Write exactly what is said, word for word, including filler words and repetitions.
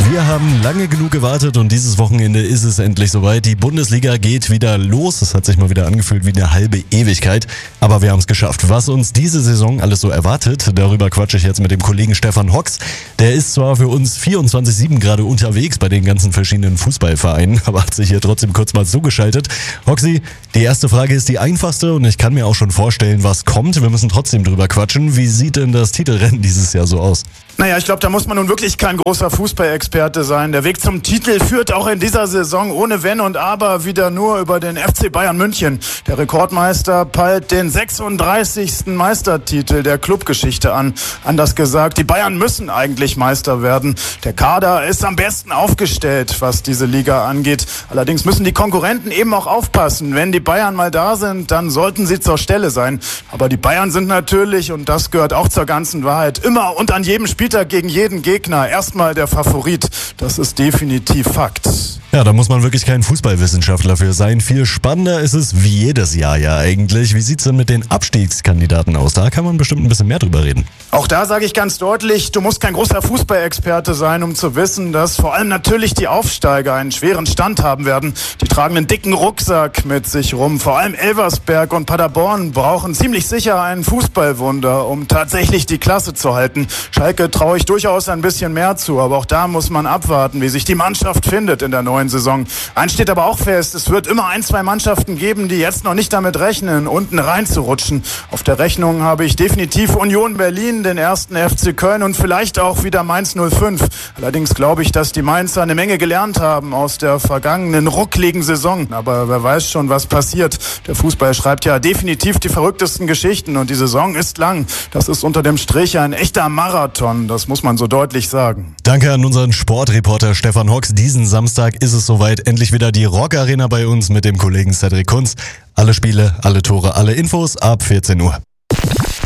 Wir haben lange genug gewartet und dieses Wochenende ist es endlich soweit. Die Bundesliga geht wieder los. Es hat sich mal wieder angefühlt wie eine halbe Ewigkeit. Aber wir haben es geschafft. Was uns diese Saison alles so erwartet, darüber quatsche ich jetzt mit dem Kollegen Stefan Hocks. Der ist zwar für uns vierundzwanzig sieben gerade unterwegs bei den ganzen verschiedenen Fußballvereinen, aber hat sich hier trotzdem kurz mal zugeschaltet. Hoxi, die erste Frage ist die einfachste und ich kann mir auch schon vorstellen, was kommt. Wir müssen trotzdem drüber quatschen. Wie sieht denn das Titelrennen dieses Jahr so aus? Naja, ich glaube, da muss man nun wirklich kein großer Fußballexperte sein. Der Weg zum Titel führt auch in dieser Saison ohne Wenn und Aber wieder nur über den F C Bayern München. Der Rekordmeister peilt den sechsunddreißigsten Meistertitel der Clubgeschichte an. Anders gesagt, die Bayern müssen eigentlich Meister werden. Der Kader ist am besten aufgestellt, was diese Liga angeht. Allerdings müssen die Konkurrenten eben auch aufpassen. Wenn die Bayern mal da sind, dann sollten sie zur Stelle sein. Aber die Bayern sind natürlich, und das gehört auch zur ganzen Wahrheit, immer und an jedem Spiel gegen jeden Gegner erstmal der Favorit. Das ist definitiv Fakt. Ja, da muss man wirklich kein Fußballwissenschaftler für sein. Viel spannender ist es wie jedes Jahr ja eigentlich. Wie sieht's denn mit den Abstiegskandidaten aus? Da kann man bestimmt ein bisschen mehr drüber reden. Auch da sage ich ganz deutlich, du musst kein großer Fußballexperte sein, um zu wissen, dass vor allem natürlich die Aufsteiger einen schweren Stand haben werden. Die tragen einen dicken Rucksack mit sich rum. Vor allem Elversberg und Paderborn brauchen ziemlich sicher ein Fußballwunder, um tatsächlich die Klasse zu halten. Schalke traue ich durchaus ein bisschen mehr zu, aber auch da muss man abwarten, wie sich die Mannschaft findet in der neuen Saison. Eins steht aber auch fest, es wird immer ein, zwei Mannschaften geben, die jetzt noch nicht damit rechnen, unten reinzurutschen. Auf der Rechnung habe ich definitiv Union Berlin, den ersten F C Köln und vielleicht auch wieder Mainz null fünf. Allerdings glaube ich, dass die Mainzer eine Menge gelernt haben aus der vergangenen ruckligen Saison. Aber wer weiß schon, was passiert. Der Fußball schreibt ja definitiv die verrücktesten Geschichten und die Saison ist lang. Das ist unter dem Strich ein echter Marathon. Das muss man so deutlich sagen. Danke an unseren Sportreporter Stefan Hocks. Diesen Samstag ist es soweit. Endlich wieder die Rock Arena bei uns mit dem Kollegen Cedric Kunz. Alle Spiele, alle Tore, alle Infos ab vierzehn Uhr.